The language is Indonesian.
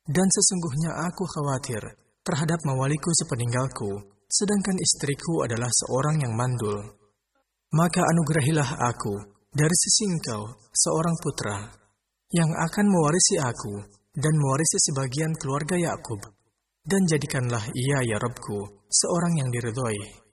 Dan sesungguhnya aku khawatir terhadap mawaliku sepeninggalku, sedangkan istriku adalah seorang yang mandul. Maka anugerahilah aku dari sisi Engkau seorang putra yang akan mewarisi aku dan mewarisi sebagian keluarga Yakub, dan jadikanlah ia, ya Rabbku, seorang yang diridhoi.